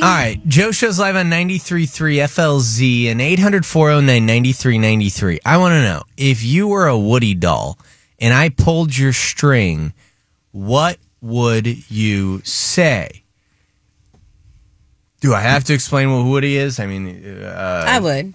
right, Joe Show's live on 93.3 FLZ and 800-409-9393. I want to know, if you were a Woody doll and I pulled your string, what would you say? Do I have to explain what Woody is? I mean, I would.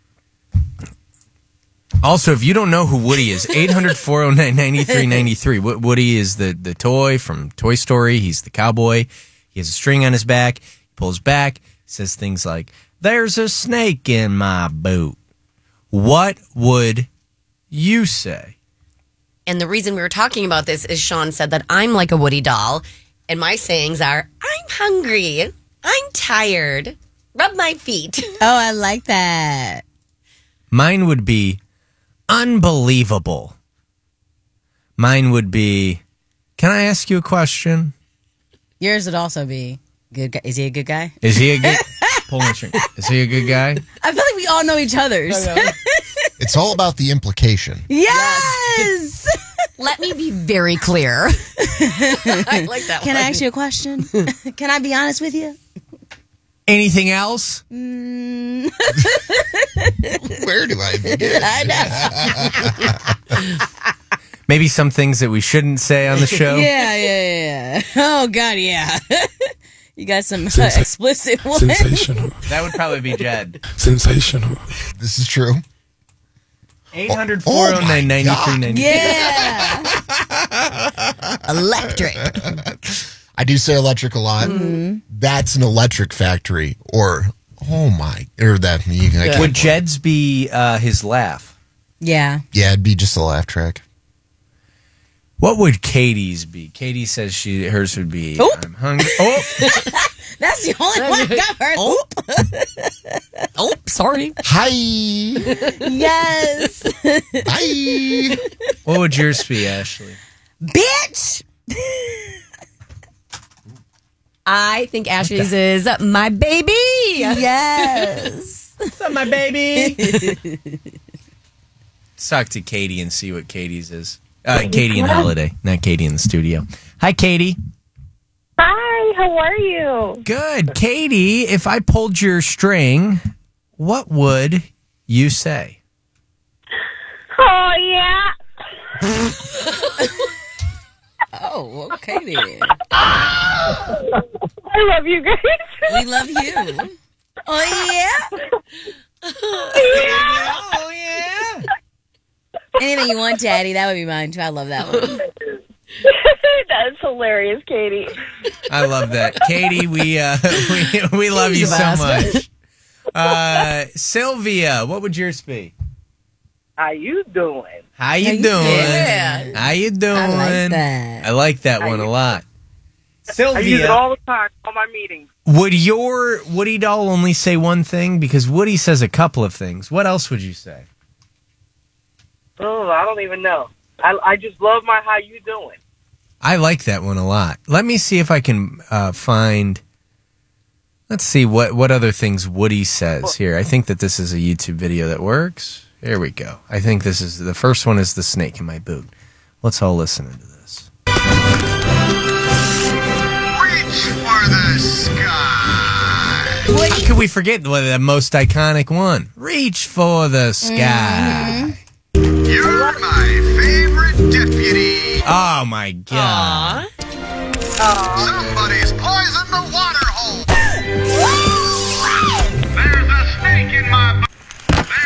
Also, if you don't know who Woody is, 800-409-9393. Woody is the toy from Toy Story. He's the cowboy. He has a string on his back. He pulls back, says things like, "There's a snake in my boot." What would you say? And the reason we were talking about this is Sean said that I'm like a Woody doll, and my sayings are, I'm hungry, I'm tired, rub my feet. Oh, I like that. Mine would be unbelievable. Mine would be, can I ask you a question? Yours would also be, good guy. Is he a good guy? Is he a good... Pull my string. Is he a good guy? I feel like we all know each other's. It's all about the implication. Yes! Let me be very clear. I like that Can one. I ask you a question? Can I be honest with you? Anything else? Where do I begin? I know. Maybe some things that we shouldn't say on the show? Yeah. Oh, God, yeah. You got some explicit ones. Sensational. That would probably be Jed. Sensational. This is true. 800-409-9393. Yeah. Electric. I do say electric a lot. Mm-hmm. That's an electric factory. Or, Would Jed's be his laugh? Yeah. Yeah, it'd be just a laugh track. What would Katie's be? Katie says hers would be, Oop. I'm hungry. Oh! That's the only one I got her. Oh, sorry. Hi. Yes. Hi. What would yours be, Ashley? Bitch. I think Ashley's is my baby. Yes. What's up, my baby? Let's talk to Katie and see what Katie's is. Katie and Holiday, not Katie in the studio. Hi, Katie. Hi, how are you? Good. Katie, if I pulled your string, what would you say? Oh, yeah. Oh, okay then. I love you guys. We love you. Oh, yeah? Oh, yeah. Anything you want, Daddy. That would be mine, too. I love that one. That's hilarious, Katie. I love that. Katie, we love you so much. Sylvia, what would yours be? How you doing? How you doing? How you doing? I like that. I like that one a lot. Sylvia, I use it all the time on my meetings. would your Woody doll only say one thing? Because Woody says a couple of things. What else would you say? Oh, I don't even know. I just love my how you doing. I like that one a lot. Let me see if I can find... Let's see what other things Woody says here. I think that this is a YouTube video that works. Here we go. I think this is... The first one is the snake in my boot. Let's all listen into this. Reach for the sky. How could we forget the most iconic one? Reach for the sky. You're my favorite deputy. Oh, my God. Somebody's poisoned the water.